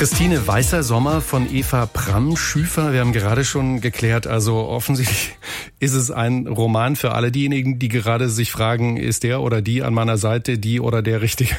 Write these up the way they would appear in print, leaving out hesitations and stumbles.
Christine, Weißer Sommer von Eva Pramm-Schüfer. Wir haben gerade schon geklärt, also offensichtlich ist es ein Roman für alle diejenigen, die gerade sich fragen, ist der oder die an meiner Seite, die oder der Richtige?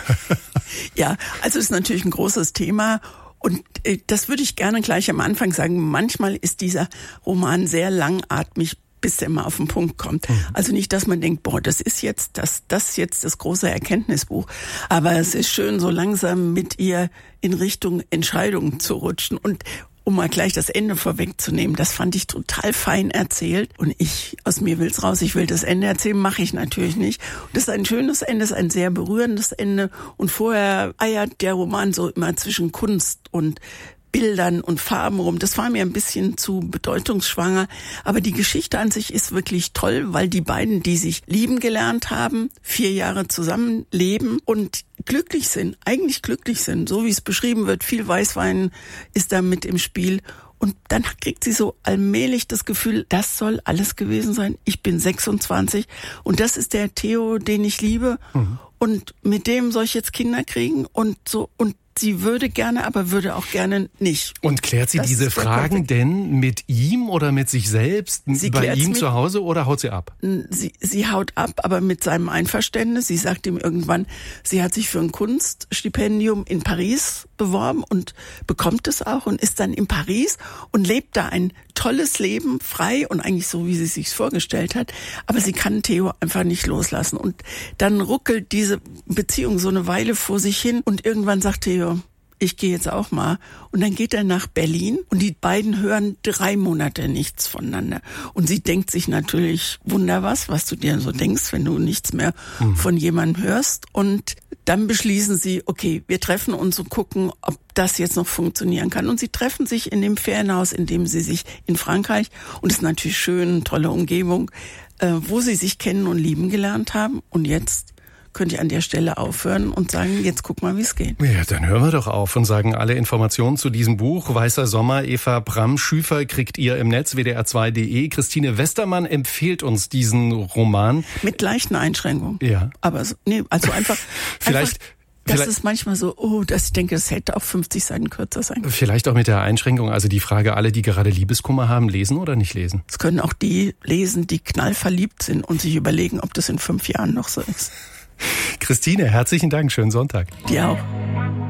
Ja, also es ist natürlich ein großes Thema. Und das würde ich gerne gleich am Anfang sagen. Manchmal ist dieser Roman sehr langatmig, bis der mal auf den Punkt kommt. Also nicht, dass man denkt, boah, das ist jetzt das große Erkenntnisbuch. Aber es ist schön, so langsam mit ihr in Richtung Entscheidungen zu rutschen. Und um mal gleich das Ende vorwegzunehmen, das fand ich total fein erzählt. Und aus mir will's raus, ich will das Ende erzählen, mache ich natürlich nicht. Und das ist ein schönes Ende, ist ein sehr berührendes Ende. Und vorher eiert der Roman so immer zwischen Kunst und Bildern und Farben rum. Das war mir ein bisschen zu bedeutungsschwanger. Aber die Geschichte an sich ist wirklich toll, weil die beiden, die sich lieben gelernt haben, 4 Jahre zusammenleben und eigentlich glücklich sind. So wie es beschrieben wird, viel Weißwein ist da mit im Spiel. Und dann kriegt sie so allmählich das Gefühl, das soll alles gewesen sein. Ich bin 26 und das ist der Theo, den ich liebe. Und mit dem soll ich jetzt Kinder kriegen und so. Und sie würde gerne, aber würde auch gerne nicht. Und klärt sie diese Fragen denn mit ihm oder mit sich selbst? Bei ihm zu Hause oder haut sie ab? Sie haut ab, aber mit seinem Einverständnis. Sie sagt ihm irgendwann, sie hat sich für ein Kunststipendium in Paris beworben und bekommt es auch und ist dann in Paris und lebt da ein tolles Leben, frei und eigentlich so, wie sie es sich vorgestellt hat. Aber sie kann Theo einfach nicht loslassen. Und dann ruckelt diese Beziehung so eine Weile vor sich hin und irgendwann sagt Theo, ich gehe jetzt auch mal. Und dann geht er nach Berlin und die beiden hören 3 Monate nichts voneinander. Und sie denkt sich natürlich, was du dir so denkst, wenn du nichts mehr von jemandem hörst. Und dann beschließen sie, okay, wir treffen uns und gucken, ob das jetzt noch funktionieren kann. Und sie treffen sich in dem Ferienhaus, in dem sie sich in Frankreich, und es ist natürlich schön, tolle Umgebung, wo sie sich kennen und lieben gelernt haben. Und jetzt könnte ich an der Stelle aufhören und sagen, jetzt guck mal, wie es geht. Ja, dann hören wir doch auf und sagen alle Informationen zu diesem Buch. Weißer Sommer, Eva Pramm-Schüfer, kriegt ihr im Netz, wdr2.de. Christine Westermann empfiehlt uns diesen Roman. Mit leichten Einschränkungen. Ja. Aber also einfach... Vielleicht ist manchmal so, dass ich denke, es hätte auch 50 Seiten kürzer sein können. Vielleicht auch mit der Einschränkung, also die Frage, alle, die gerade Liebeskummer haben, lesen oder nicht lesen? Es können auch die lesen, die knallverliebt sind und sich überlegen, ob das in 5 Jahren noch so ist. Christine, herzlichen Dank, schönen Sonntag. Dir auch.